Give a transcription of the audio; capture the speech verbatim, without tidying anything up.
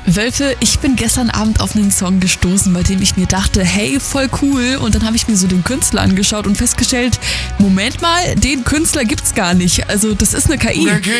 Wölfe, ich bin gestern Abend auf einen Song gestoßen, bei dem ich mir dachte, hey, voll cool. Und dann habe ich mir so den Künstler angeschaut und festgestellt, Moment mal, den Künstler gibt's gar nicht. Also das ist eine K I.